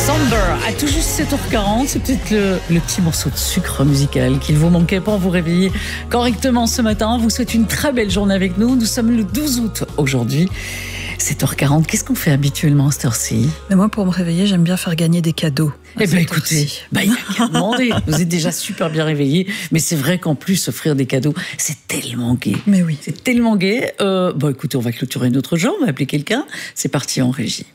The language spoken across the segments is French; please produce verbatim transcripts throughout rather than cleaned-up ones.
Somber, à tout juste sept heures quarante, c'est peut-être le, le petit morceau de sucre musical qu'il vous manquait pour vous réveiller correctement ce matin. On vous souhaite une très belle journée avec nous. Nous sommes le douze août aujourd'hui. sept heures quarante, qu'est-ce qu'on fait habituellement à cette heure-ci? Mais moi, pour me réveiller, j'aime bien faire gagner des cadeaux. Eh bien, écoutez, bah, il n'y a qu'à demander. Vous êtes déjà super bien réveillés. Mais c'est vrai qu'en plus, offrir des cadeaux, c'est tellement gai. Mais oui. C'est tellement gai. Euh, bon, écoutez, on va clôturer notre jour. On va appeler quelqu'un. C'est parti en régie.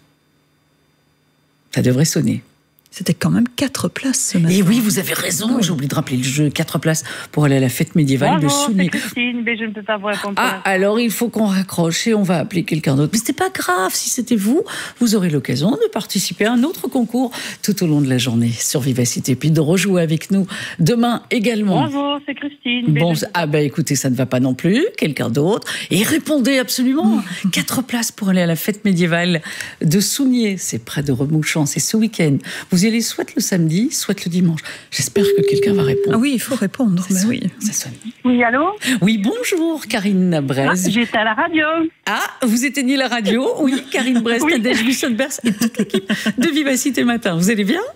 Ça devrait sonner. C'était quand même quatre places ce matin. Et oui, vous avez raison, oui. J'ai oublié de rappeler le jeu. Quatre places pour aller à la fête médiévale Bonjour, de Sounier. c'est Christine, mais je ne peux pas vous répondre. Ah, alors il faut qu'on raccroche et on va appeler quelqu'un d'autre. Mais c'était pas grave, si c'était vous, vous aurez l'occasion de participer à un autre concours tout au long de la journée sur Vivacité. Puis de rejouer avec nous demain également. Bonjour, c'est Christine. Bon, ah ben écoutez, ça ne va pas non plus. Quelqu'un d'autre. Et répondez absolument. Quatre places pour aller à la fête médiévale de Sounier. C'est près de Remouchant, c'est ce week-end. Vous y allez soit le samedi, soit le dimanche. J'espère que quelqu'un va répondre. Ah oui, il faut répondre. Ça mais sonne, oui. Ça sonne. Oui, allô? Oui, bonjour, Karine Braise. Ah, j'étais à la radio. Ah, vous éteignez la radio? Oui, Karine Braise, Oui. Nadège Bussonbers et toute l'équipe de Vivacité Matin. Vous allez bien?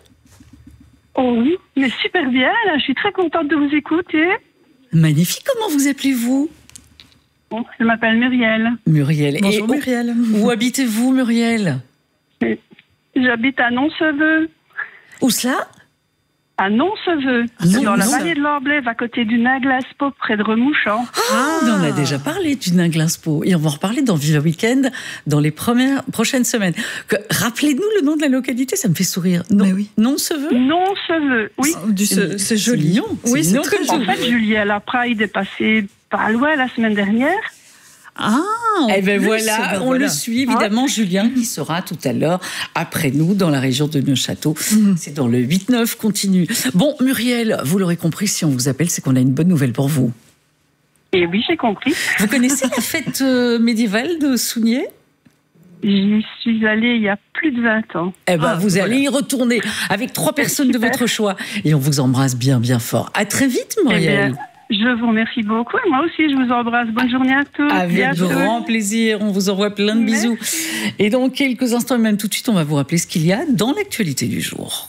Oh oui, mais super bien. Là, je suis très contente de vous écouter. Magnifique. Comment vous appelez-vous? Bon, je m'appelle Muriel. Muriel. Bonjour et Muriel. Où, où habitez-vous, Muriel? J'habite à Nonceveux. Où cela? À Nonceveux. Ah, non, dans la non. vallée de l'Orblève, à côté du Naglaspo, près de Remouchant. Ah, on en a déjà parlé du Ninglinspot et on va en reparler dans Viva Weekend dans les premières, prochaines semaines. Que, rappelez-nous le nom de la localité, ça me fait sourire. Non, Mais oui. Nonceveux? Nonceveux, oui. Oh, du- c'est c'est joli. mignon. Oui, C'est c'est mignon très comme joli. En fait, Juliette Lapride est passée pas loin la semaine dernière. Ah, en Eh ben plus, voilà, ben on voilà. le suit évidemment, Julien qui sera tout à l'heure après nous dans la région de Neufchâteau. Mhm. C'est dans le huit neuf continu. Bon, Muriel, vous l'aurez compris, si on vous appelle, c'est qu'on a une bonne nouvelle pour vous. Et oui, j'ai compris. Vous connaissez la fête euh, médiévale de Sounier? J'y suis allée il y a plus de vingt ans. Eh ben, Ah, vous voilà. allez y retourner avec trois personnes de Super. votre choix et on vous embrasse bien, bien fort. À très vite, Eh Muriel. bien, je vous remercie beaucoup. Et moi aussi, je vous embrasse. Bonne journée à tous. Avec Bientôt. grand plaisir, on vous envoie plein de bisous. Et dans quelques instants, et même tout de suite, on va vous rappeler ce qu'il y a dans l'actualité du jour.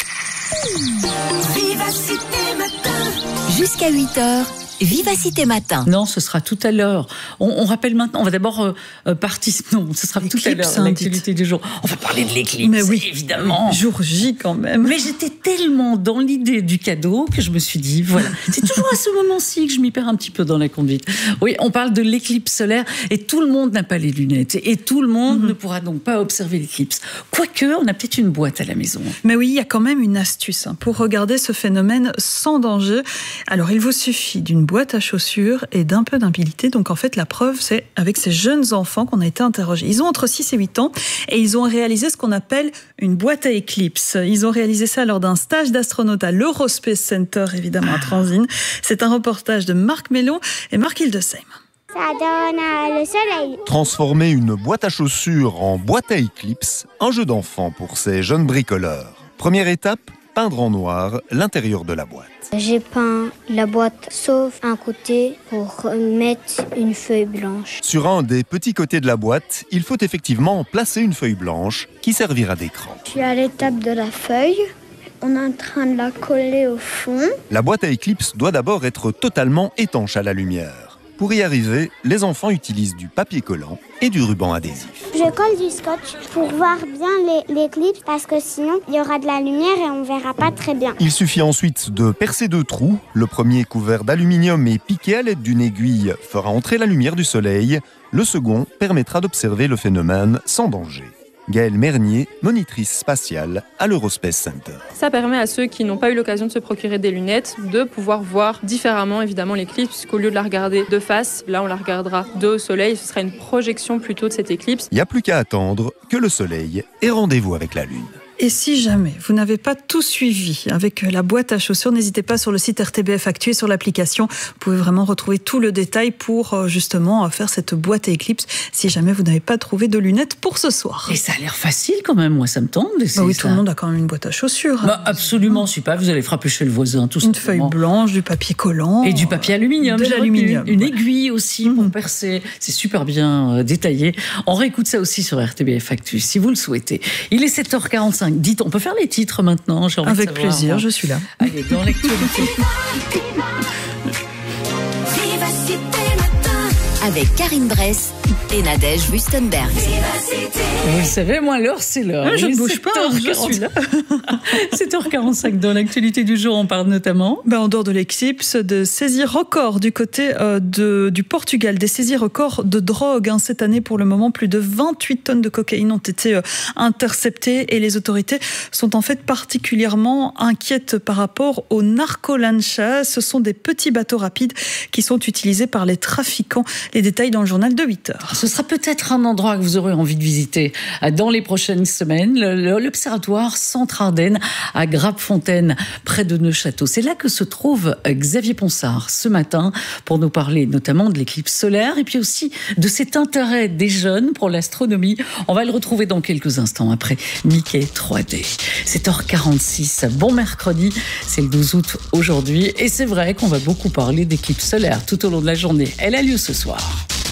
Vivacité Matin. Jusqu'à huit heures, Vivacité Matin. Non, ce sera tout à l'heure. On, on rappelle maintenant, on va d'abord euh, euh, participer. Non, ce sera tout à L'éclipse, l'heure, hein, l'actualité du jour. On va parler de l'éclipse, Mais oui. évidemment. Jour J quand même. Mais j'étais tellement dans l'idée du cadeau que je me suis dit, voilà, c'est toujours à ce moment-ci que je m'y perds un petit peu dans la conduite. Oui, on parle de l'éclipse solaire et tout le monde n'a pas les lunettes et tout le monde Mhm. ne pourra donc pas observer l'éclipse. Quoique, on a peut-être une boîte à la maison. Mais oui, il y a quand même une astuce hein, pour regarder ce phénomène sans danger. Alors, il vous suffit d'une boîte à chaussures et d'un peu d'immobilité. Donc, en fait, la preuve, c'est avec ces jeunes enfants qu'on a été interrogés. Ils ont entre six et huit ans et ils ont réalisé ce qu'on appelle une boîte à éclipse. Ils ont réalisé ça lors d'un stage d'astronaute à l'Eurospace Center, évidemment, à Transine. C'est un reportage de Marc Mellon et Marc Hildesheim. Ça donne euh, le soleil. Transformer une boîte à chaussures en boîte à éclipse, un jeu d'enfant pour ces jeunes bricoleurs. Première étape, peindre en noir l'intérieur de la boîte. J'ai peint la boîte sauf un côté pour mettre une feuille blanche. Sur un des petits côtés de la boîte, il faut effectivement placer une feuille blanche qui servira d'écran. Je suis à l'étape de la feuille. On est en train de la coller au fond. La boîte à éclipse doit d'abord être totalement étanche à la lumière. Pour y arriver, les enfants utilisent du papier collant et du ruban adhésif. Je colle du scotch pour voir bien les- l'éclipse parce que sinon il y aura de la lumière et on verra pas très bien. Il suffit ensuite de percer deux trous. Le premier, couvert d'aluminium et piqué à l'aide d'une aiguille, fera entrer la lumière du soleil. Le second permettra d'observer le phénomène sans danger. Gaëlle Mernier, monitrice spatiale à l'Eurospace Center. Ça permet à ceux qui n'ont pas eu l'occasion de se procurer des lunettes de pouvoir voir différemment évidemment l'éclipse, puisqu'au lieu de la regarder de face, là on la regardera dos au soleil, ce sera une projection plutôt de cette éclipse. Il n'y a plus qu'à attendre que le soleil ait rendez-vous avec la Lune. Et si jamais vous n'avez pas tout suivi avec la boîte à chaussures, n'hésitez pas sur le site R T B F Actu et sur l'application. Vous pouvez vraiment retrouver tout le détail pour justement faire cette boîte à éclipse si jamais vous n'avez pas trouvé de lunettes pour ce soir. Et ça a l'air facile quand même, moi ça me tente. Bah oui, tout le monde a quand même une boîte à chaussures. Bah, absolument, je sais pas, vous allez frapper chez le voisin, tout Une simplement. feuille blanche, du papier collant. Et du papier aluminium. De j'ai l'aluminium. retenu. Une aiguille aussi pour Mhm. percer. C'est super bien euh, détaillé. On réécoute ça aussi sur R T B F Actu, si vous le souhaitez. Il est sept heures quarante-cinq. cinq. Dites, on peut faire les titres maintenant, j'ai envie Avec de savoir, plaisir, hein. je suis là. Allez, dans l'actualité. Avec Karine Bress et Nadège Wüstenberg. Vous le savez, moi, l'heure, c'est l'heure. Ah, je Il ne est bouge pas, sept heures je suis là. sept heures quarante-cinq dans l'actualité du jour, on parle notamment... Ben, en dehors de l'éclipse, de saisies records du côté euh, de, du Portugal, des saisies records de drogue. Hein. Cette année, pour le moment, plus de vingt-huit tonnes de cocaïne ont été euh, interceptées et les autorités sont en fait particulièrement inquiètes par rapport aux narcolanchas. Ce sont des petits bateaux rapides qui sont utilisés par les trafiquants. Les détails dans le journal de huit heures. Ce sera peut-être un endroit que vous aurez envie de visiter dans les prochaines semaines, l'Observatoire Centre-Ardennes à Grabfontaine, près de Neufchâteau. C'est là que se trouve Xavier Ponsard ce matin pour nous parler notamment de l'éclipse solaire et puis aussi de cet intérêt des jeunes pour l'astronomie. On va le retrouver dans quelques instants après Mickey trois D. sept heures quarante-six, bon mercredi, c'est le douze août aujourd'hui et c'est vrai qu'on va beaucoup parler d'éclipse solaire tout au long de la journée. Elle a lieu ce soir.